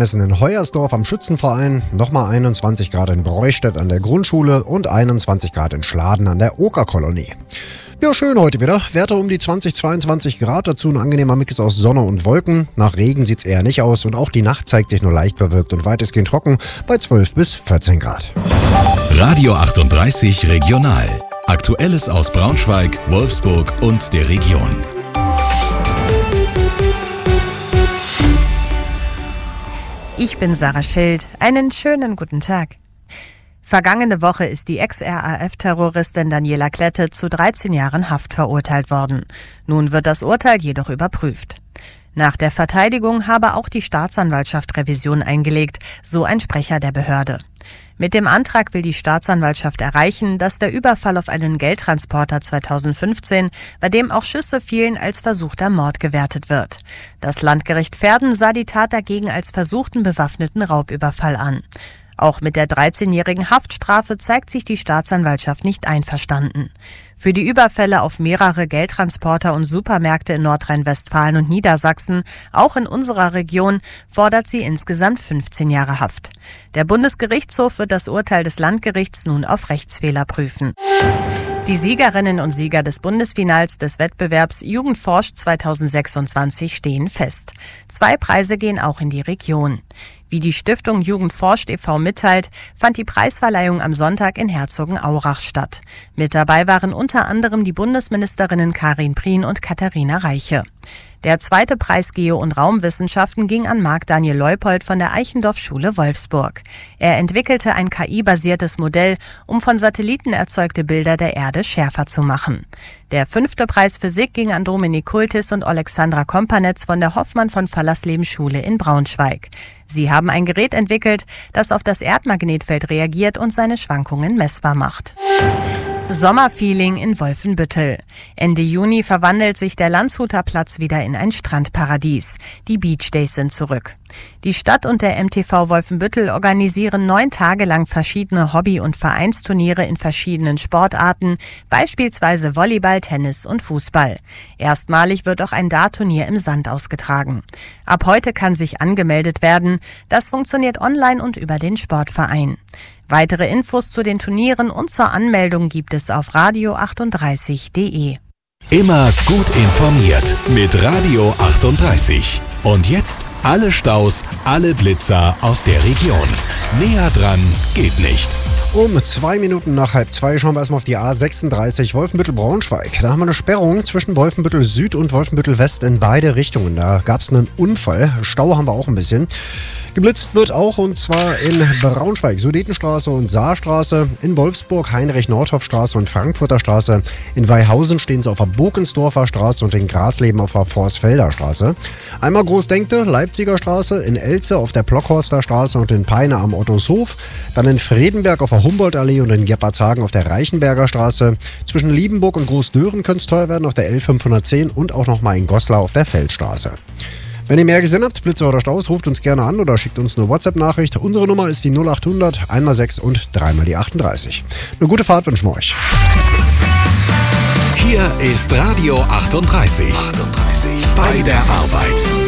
angemessen in Hoyersdorf am Schützenverein, nochmal 21 Grad in Breustedt an der Grundschule und 21 Grad in Schladen an der Okerkolonie. Ja, schön heute wieder. Werte um die 20-22 Grad, dazu ein angenehmer Mix aus Sonne und Wolken. Nach Regen sieht's eher nicht aus und auch die Nacht zeigt sich nur leicht bewölkt und weitestgehend trocken bei 12 bis 14 Grad. Radio 38 Regional. Aktuelles aus Braunschweig, Wolfsburg und der Region. Ich bin Sarah Schild. Einen schönen guten Tag. Vergangene Woche ist die Ex-RAF-Terroristin Daniela Klette zu 13 Jahren Haft verurteilt worden. Nun wird das Urteil jedoch überprüft. Nach der Verteidigung habe auch die Staatsanwaltschaft Revision eingelegt, so ein Sprecher der Behörde. Mit dem Antrag will die Staatsanwaltschaft erreichen, dass der Überfall auf einen Geldtransporter 2015, bei dem auch Schüsse fielen, als versuchter Mord gewertet wird. Das Landgericht Verden sah die Tat dagegen als versuchten bewaffneten Raubüberfall an. Auch mit der 13-jährigen Haftstrafe zeigt sich die Staatsanwaltschaft nicht einverstanden. Für die Überfälle auf mehrere Geldtransporter und Supermärkte in Nordrhein-Westfalen und Niedersachsen, auch in unserer Region, fordert sie insgesamt 15 Jahre Haft. Der Bundesgerichtshof wird das Urteil des Landgerichts nun auf Rechtsfehler prüfen. Die Siegerinnen und Sieger des Bundesfinals des Wettbewerbs Jugend forscht 2026 stehen fest. 2 Preise gehen auch in die Region. Wie die Stiftung Jugend forscht e.V. mitteilt, fand die Preisverleihung am Sonntag in Herzogenaurach statt. Mit dabei waren unter anderem die Bundesministerinnen Karin Prien und Katharina Reiche. Der zweite Preis Geo- und Raumwissenschaften ging an Marc-Daniel Leupold von der Eichendorff-Schule Wolfsburg. Er entwickelte ein KI-basiertes Modell, um von Satelliten erzeugte Bilder der Erde schärfer zu machen. Der 5. Preis Physik ging an Dominik Kultis und Alexandra Kompanetz von der Hoffmann von Fallersleben Schule in Braunschweig. Sie haben ein Gerät entwickelt, das auf das Erdmagnetfeld reagiert und seine Schwankungen messbar macht. Sommerfeeling in Wolfenbüttel. Ende Juni verwandelt sich der Landshuter Platz wieder in ein Strandparadies. Die Beach Days sind zurück. Die Stadt und der MTV Wolfenbüttel organisieren 9 Tage lang verschiedene Hobby- und Vereinsturniere in verschiedenen Sportarten, beispielsweise Volleyball, Tennis und Fußball. Erstmalig wird auch ein Dartturnier im Sand ausgetragen. Ab heute kann sich angemeldet werden. Das funktioniert online und über den Sportverein. Weitere Infos zu den Turnieren und zur Anmeldung gibt es auf radio38.de. Immer gut informiert mit Radio 38. Und jetzt alle Staus, alle Blitzer aus der Region. Näher dran geht nicht. Um 2 Minuten nach 1:30 schauen wir erstmal auf die A36 Wolfenbüttel-Braunschweig. Da haben wir eine Sperrung zwischen Wolfenbüttel Süd und Wolfenbüttel West in beide Richtungen. Da gab es einen Unfall. Stau haben wir auch ein bisschen. Geblitzt wird auch, und zwar in Braunschweig, Sudetenstraße und Saarstraße, in Wolfsburg, Heinrich-Nordhoff-Straße und Frankfurter Straße. In Weihausen stehen sie auf der Bokensdorfer Straße und in Grasleben auf der Vorsfelder Straße. Einmal Großdenkte, Leipziger Straße, in Elze auf der Blockhorster Straße und in Peine am Ottoshof. Dann in Fredenberg auf der Humboldtallee und in Geppardshagen auf der Reichenberger Straße. Zwischen Liebenburg und Großdören könnte es teuer werden auf der L510 und auch nochmal in Goslar auf der Feldstraße. Wenn ihr mehr gesehen habt, Blitzer oder Staus, ruft uns gerne an oder schickt uns eine WhatsApp-Nachricht. Unsere Nummer ist die 0800 1x6 und 3x die 38. Eine gute Fahrt wünschen wir euch. Hier ist Radio 38. Bei der Arbeit.